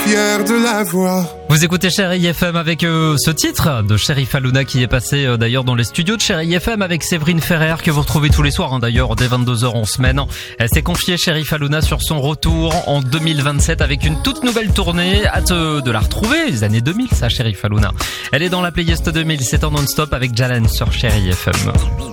fier de la voir. Vous écoutez Chérie FM avec ce titre de Cherif Halouna qui est passé d'ailleurs dans les studios de Chérie FM avec Séverine Ferrer que vous retrouvez tous les soirs d'ailleurs dès 22h en semaine. Elle s'est confiée Cherif Halouna sur son retour en 2027 avec une toute nouvelle tournée. Hâte de la retrouver, les années 2000 ça Cherif Halouna. Elle est dans la playlist 2000, c'est en non-stop avec Jalen sur Chérie FM.